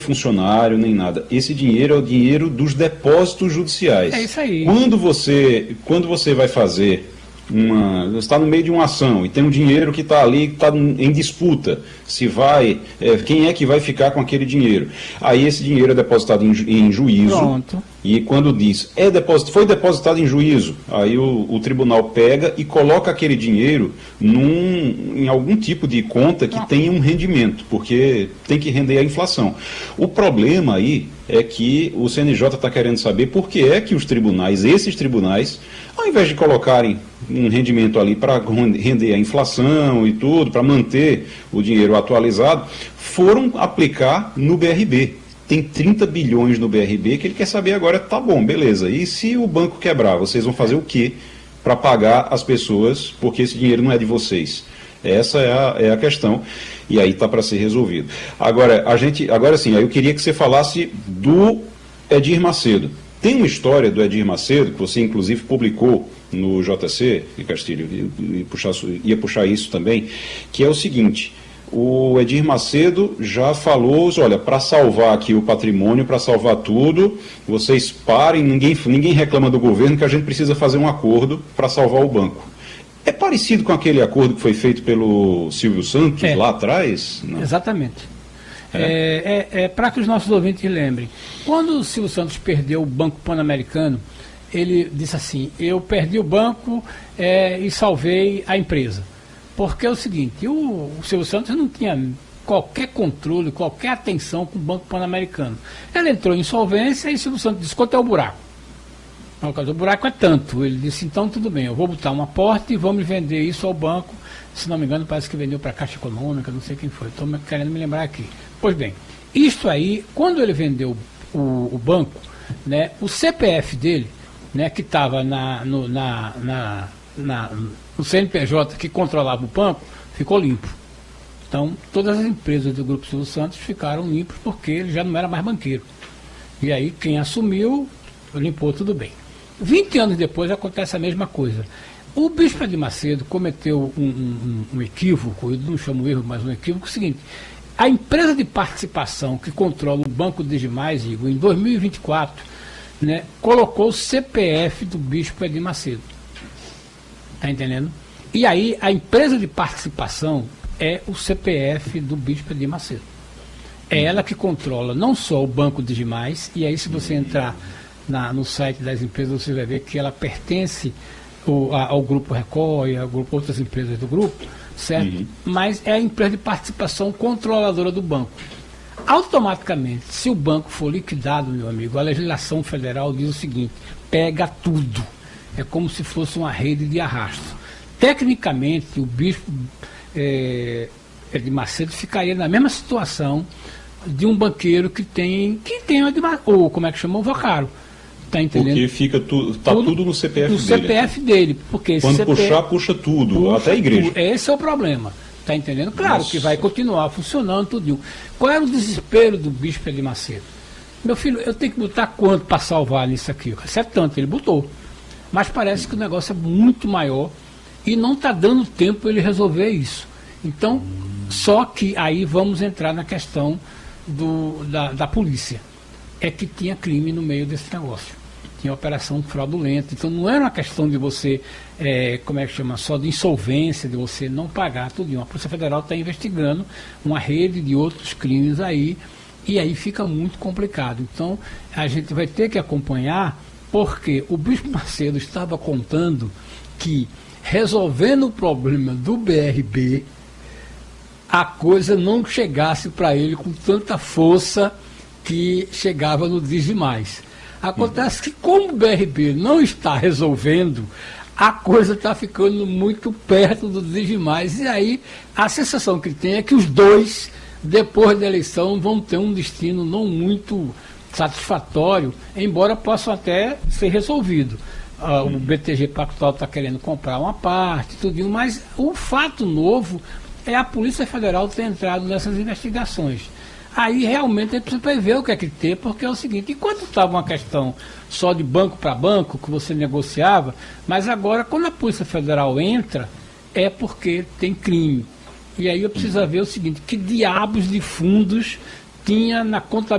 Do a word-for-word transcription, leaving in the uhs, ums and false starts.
funcionário nem nada. Esse dinheiro é o dinheiro dos depósitos judiciais. É isso aí. Quando você, quando você vai fazer uma, você está no meio de uma ação e tem um dinheiro que está ali, que está em disputa, se vai, é, quem é que vai ficar com aquele dinheiro? Aí esse dinheiro é depositado em, ju- em juízo. Pronto. E quando diz, é deposit, foi depositado em juízo, aí o, o tribunal pega e coloca aquele dinheiro num, em algum tipo de conta que tenha um rendimento, porque tem que render a inflação. O problema aí é que o C N J está querendo saber por que é que os tribunais, esses tribunais, ao invés de colocarem um rendimento ali para render a inflação e tudo, para manter o dinheiro atualizado, foram aplicar no B R B. Tem trinta bilhões no B R B que ele quer saber agora, tá bom, beleza. E se o banco quebrar, vocês vão fazer o quê para pagar as pessoas, porque esse dinheiro não é de vocês? Essa é a, é a questão, e aí está para ser resolvido. Agora, a gente, agora sim, aí eu queria que você falasse do Edir Macedo. Tem uma história do Edir Macedo, que você inclusive publicou no J C, e Castilho ia puxar, ia puxar isso também, que é o seguinte: o Edir Macedo já falou, olha, para salvar aqui o patrimônio, para salvar tudo, vocês parem, ninguém, ninguém reclama do governo, que a gente precisa fazer um acordo para salvar o banco. É parecido com aquele acordo que foi feito pelo Silvio Santos É. lá atrás? Não. Exatamente. É, é, é para que os nossos ouvintes lembrem. Quando o Silvio Santos perdeu o Banco Pan-Americano, ele disse assim: eu perdi o banco é, e salvei a empresa. Porque é o seguinte, o, o Silvio Santos não tinha qualquer controle, qualquer atenção com o Banco Pan-Americano. Ele entrou em insolvência e o Silvio Santos disse: quanto é o buraco? O buraco é tanto. Ele disse: então tudo bem, eu vou botar um aporte e vamos vender isso ao banco. Se não me engano, parece que vendeu para a Caixa Econômica, não sei quem foi, estou querendo me lembrar aqui. Pois bem, isto aí, quando ele vendeu o, o banco, né, o C P F dele, né, que estava na, no, na, na, na, no C N P J que controlava o banco, ficou limpo. Então, todas as empresas do Grupo Silvio Santos ficaram limpas porque ele já não era mais banqueiro. E aí, quem assumiu, limpou tudo bem. vinte anos depois acontece a mesma coisa. O Bispo Edir Macedo cometeu um, um, um equívoco, eu não chamo erro, mas um equívoco, é o seguinte: a empresa de participação que controla o Banco Digimais, Igor, em dois mil e vinte e quatro, né, colocou o C P F do Bispo Edir Macedo. Está entendendo? E aí a empresa de participação é o C P F do Bispo Edir Macedo. É ela que controla não só o Banco Digimais, e aí se você entrar na, no site das empresas, você vai ver que ela pertence ao, ao Grupo Record e a grupo, outras empresas do grupo, certo? Uhum. Mas é a empresa de participação controladora do banco. Automaticamente, se o banco for liquidado, meu amigo, a legislação federal diz o seguinte: pega tudo. É como se fosse uma rede de arrasto. Tecnicamente, o bispo é, Edir Macedo ficaria na mesma situação de um banqueiro que tem, que tem ou como é que chama, o vocário. Tá entendendo? Porque fica tu, tá tudo, tudo no C P F no dele. C P F dele. Porque quando C P F, puxar, puxa tudo, puxa até a igreja. Tudo. Esse é o problema. Está entendendo? Claro Nossa. que vai continuar funcionando tudo. Qual era o desespero do bispo Edir Macedo? Meu filho, eu tenho que botar quanto para salvar nisso aqui? Isso é tanto, ele botou. Mas parece que o negócio é muito maior e não está dando tempo ele resolver isso. Então, só que aí vamos entrar na questão do, da, da polícia. É que tinha crime no meio desse negócio. Tinha operação fraudulenta. Então não era uma questão de você, é, como é que chama, só de insolvência, de você não pagar tudo. A Polícia Federal está investigando uma rede de outros crimes aí, e aí fica muito complicado. Então a gente vai ter que acompanhar, porque o Bispo Macedo estava contando que, resolvendo o problema do B R B, a coisa não chegasse para ele com tanta força que chegava no Digimais. Acontece que, como o B R B não está resolvendo, a coisa está ficando muito perto do Digimais. E aí a sensação que tem é que os dois, depois da eleição, vão ter um destino não muito satisfatório, embora possam até ser resolvido. Uh, o B T G Pactual está querendo comprar uma parte, tudo, mas o fato novo é a Polícia Federal ter entrado nessas investigações. Aí realmente a gente precisa ver o que é que tem, porque é o seguinte: enquanto estava uma questão só de banco para banco, que você negociava, mas agora, quando a Polícia Federal entra, é porque tem crime. E aí eu preciso ver o seguinte: que diabos de fundos tinha na contabilidade